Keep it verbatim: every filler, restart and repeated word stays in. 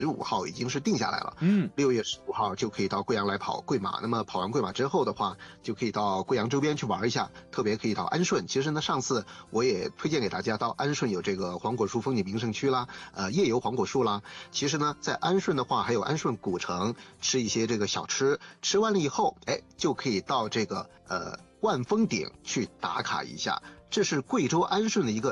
十五号已经是定下来了， 嗯， 六月十五号就可以到贵阳来跑贵马。那么跑完贵马之后的话，就可以到贵阳周边去玩一下，特别可以到安顺。其实呢，上次我也推荐给大家到安顺有这个黄果树风景名胜区啦，呃，夜游黄果树啦。其实呢，在安顺的话，还有安顺古城吃一些这个小吃，吃完了以后，哎，就可以到这个呃万峰顶去打卡一下。这是贵州安顺的一个